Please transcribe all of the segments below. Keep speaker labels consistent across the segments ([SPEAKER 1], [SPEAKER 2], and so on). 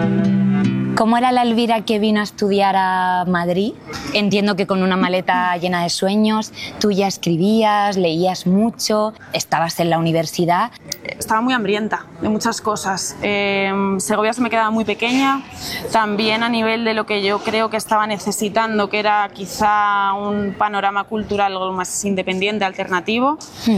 [SPEAKER 1] ¿Cómo era la Elvira que vino a estudiar a Madrid? Entiendo que con una maleta llena de sueños, tú ya escribías, leías mucho, estabas en la universidad.
[SPEAKER 2] Estaba muy hambrienta de muchas cosas. Segovia se me quedaba muy pequeña, también a nivel de lo que yo creo que estaba necesitando, que era quizá un panorama cultural algo más independiente, alternativo,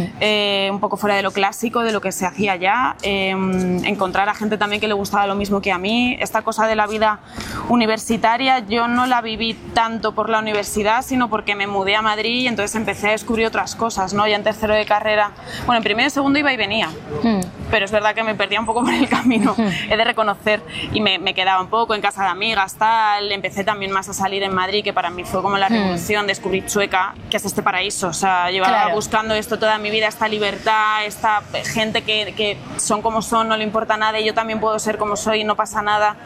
[SPEAKER 2] un poco fuera de lo clásico, de lo que se hacía allá, encontrar a gente también que le gustaba lo mismo que a mí. Esta cosa de la vida universitaria yo no la viví tanto por la universidad, sino porque me mudé a Madrid y entonces empecé a descubrir otras cosas, ¿no? Ya en tercero de carrera, bueno, en primero y segundo iba y venía, pero es verdad que me perdía un poco por el camino, he de reconocer, y me quedaba un poco en casa de amigas, tal. Empecé también más a salir en Madrid, que para mí fue como la revolución, descubrir Chueca, que es este paraíso, o sea, llevaba buscando esto toda mi vida, esta libertad, esta gente que son como son, no le importa nada, y yo también puedo ser como soy, no pasa nada.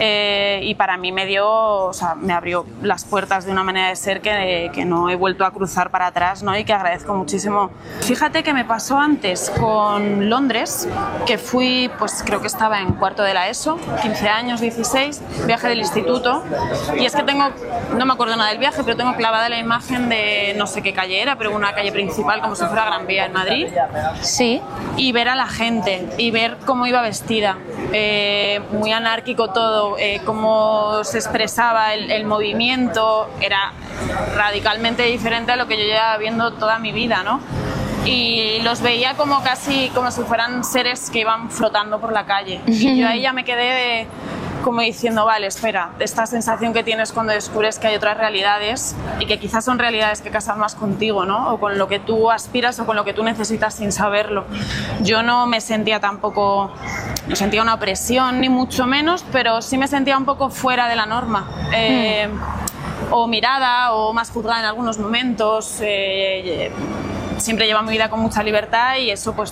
[SPEAKER 2] Y para mí me abrió las puertas de una manera de ser que no he vuelto a cruzar para atrás, ¿no? Y que agradezco muchísimo. Fíjate que me pasó antes con Londres, que fui, pues creo que estaba en cuarto de la ESO, 15 años, 16, viaje del instituto, y es que no me acuerdo nada del viaje, pero tengo clavada la imagen de no sé qué calle era, pero una calle principal como si fuera Gran Vía en Madrid.
[SPEAKER 1] Sí.
[SPEAKER 2] Y ver a la gente y ver cómo iba vestida, muy anárquico todo, cómo se expresaba el movimiento, era radicalmente diferente a lo que yo llevaba viendo toda mi vida, ¿no? Y los veía como casi como si fueran seres que iban flotando por la calle. Y yo ahí ya me quedé como diciendo, vale, espera, esta sensación que tienes cuando descubres que hay otras realidades y que quizás son realidades que casan más contigo, ¿no? O con lo que tú aspiras o con lo que tú necesitas sin saberlo. Yo no me sentía tampoco, no sentía una opresión ni mucho menos, pero sí me sentía un poco fuera de la norma. O mirada o más juzgada en algunos momentos. Siempre llevo mi vida con mucha libertad y eso pues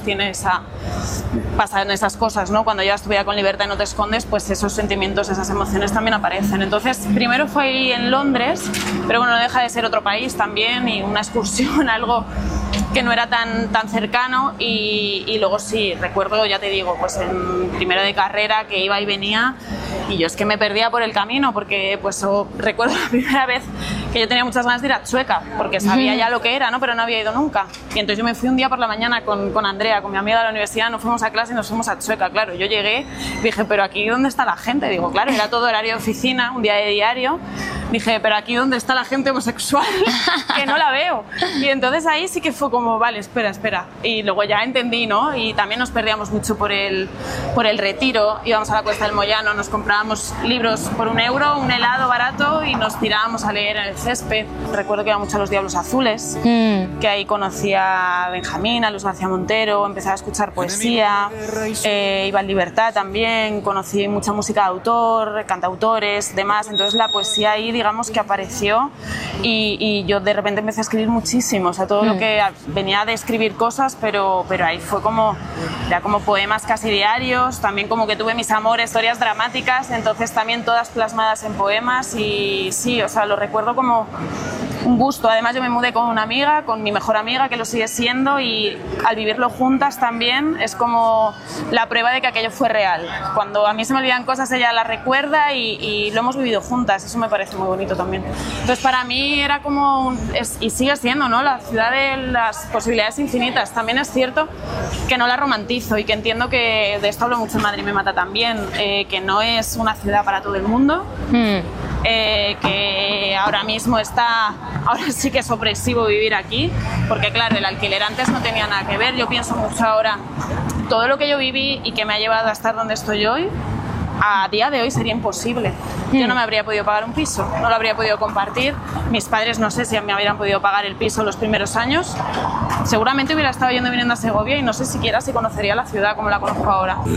[SPEAKER 2] pasan esas cosas, ¿no? Cuando llevas tu vida con libertad y no te escondes, pues esos sentimientos, esas emociones también aparecen. Entonces, primero fue ahí en Londres, pero bueno, no deja de ser otro país también y una excursión, algo que no era tan cercano y luego sí, recuerdo, ya te digo, pues en primero de carrera que iba y venía y yo es que me perdía por el camino porque pues recuerdo la primera vez que yo tenía muchas ganas de ir a Chueca porque sabía ya lo que era, ¿no? Pero no había ido nunca y entonces yo me fui un día por la mañana con Andrea, con mi amiga de la universidad, nos fuimos a clase y nos fuimos a Chueca, claro, yo llegué, dije, pero aquí ¿dónde está la gente? Digo, claro, era todo horario de oficina, un día de diario, dije, pero aquí ¿dónde está la gente homosexual? Que no la veo. Y entonces ahí sí que fue como, vale, espera. Y luego ya entendí, ¿no? Y también nos perdíamos mucho por el Retiro, íbamos a la Cuesta del Moyano, nos comprábamos libros por €1, un helado barato y nos tirábamos a leer en el césped. Recuerdo que iba mucho a los Diablos Azules, que ahí conocí a Benjamín, a Luis García Montero, empecé a escuchar poesía, iba en Libertad también, conocí mucha música de autor, cantautores, demás, entonces la poesía ahí digamos que apareció y yo de repente empecé a escribir muchísimo, o sea, todo lo que venía de escribir cosas, pero ahí fue como, ya como poemas casi diarios, también como que tuve mis amores, historias dramáticas, entonces también todas plasmadas en poemas y sí, o sea, lo recuerdo como un gusto. Además yo me mudé con una amiga, con mi mejor amiga que lo sigue siendo y al vivirlo juntas también es como la prueba de que aquello fue real. Cuando a mí se me olvidan cosas ella las recuerda y lo hemos vivido juntas, eso me parece muy bonito también. Entonces para mí era como, y sigue siendo, ¿no? La ciudad de las posibilidades infinitas. También es cierto que no la romantizo y que entiendo que, de esto hablo mucho en Madrid me mata también, que no es una ciudad para todo el mundo. Que ahora mismo ahora sí que es opresivo vivir aquí, porque claro, el alquiler antes no tenía nada que ver. Yo pienso mucho ahora, todo lo que yo viví y que me ha llevado a estar donde estoy hoy, a día de hoy sería imposible. Yo no me habría podido pagar un piso, no lo habría podido compartir. Mis padres no sé si me hubieran podido pagar el piso los primeros años. Seguramente hubiera estado yendo y viniendo a Segovia y no sé siquiera si conocería la ciudad como la conozco ahora.